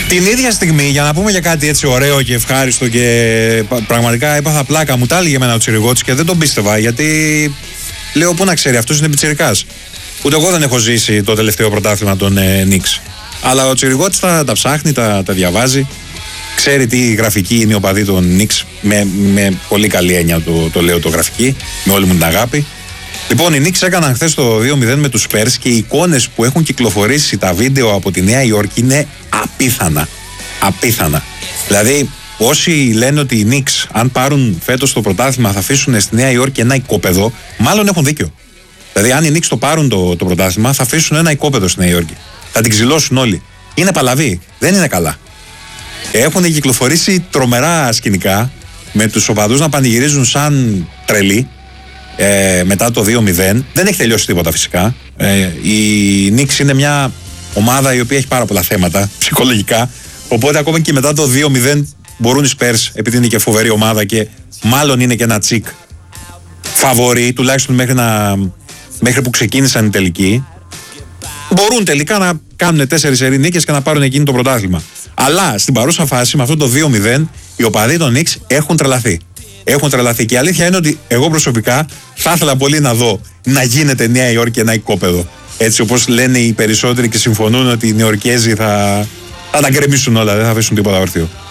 Την ίδια στιγμή, για να πούμε για κάτι έτσι ωραίο και ευχάριστο και πραγματικά έπαθα πλάκα, μου τα έλεγε εμένα ο Τσιριγώτης και δεν τον πίστευα, γιατί λέω πού να ξέρει, αυτός είναι πιτσιρικάς. Ούτε εγώ δεν έχω ζήσει το τελευταίο πρωτάθλημα των Knicks. Αλλά ο Τσιριγώτης τα ψάχνει, τα διαβάζει. Ξέρει τι γραφική είναι οι οπαδοί των Knicks. Με πολύ καλή έννοια το λέω το γραφική, με όλη μου την αγάπη. Λοιπόν, οι Knicks έκαναν χθες το 2-0 με τους Spurs και οι εικόνες που έχουν κυκλοφορήσει τα βίντεο από τη Νέα Υόρκη είναι απίθανα. Απίθανα. Δηλαδή, όσοι λένε ότι οι Knicks, αν πάρουν φέτος το πρωτάθλημα, θα αφήσουν στη Νέα Υόρκη ένα οικόπεδο, μάλλον έχουν δίκιο. Δηλαδή, αν οι Knicks το πάρουν το πρωτάθλημα, θα αφήσουν ένα οικόπεδο στη Νέα Υόρκη. Θα την ξυλώσουν όλοι. Είναι παλαβή. Δεν είναι καλά. Έχουν κυκλοφορήσει τρομερά σκηνικά με τους οπαδούς να πανηγυρίζουν σαν τρελοί μετά το 2-0. Δεν έχει τελειώσει τίποτα φυσικά. Η Knicks είναι μια ομάδα η οποία έχει πάρα πολλά θέματα ψυχολογικά. Οπότε ακόμα και μετά το 2-0 μπορούν οι Spurs, επειδή είναι και φοβερή ομάδα και μάλλον είναι και ένα τσικ φαβορί, τουλάχιστον μέχρι που ξεκίνησαν οι τελικοί, μπορούν τελικά να κάνουν 4 σερί νίκες και να πάρουν εκείνη το πρωτάθλημα. Αλλά στην παρούσα φάση, με αυτό το 2-0, οι οπαδοί των Knicks έχουν τρελαθεί. Έχουν τρελαθεί. Και η αλήθεια είναι ότι εγώ προσωπικά θα ήθελα πολύ να δω να γίνεται Νέα Υόρκη ένα οικόπεδο. Έτσι όπως λένε οι περισσότεροι και συμφωνούν ότι οι Νεοϊορκέζοι θα τα γκρεμίσουν όλα, δεν θα αφήσουν τίποτα όρθιο.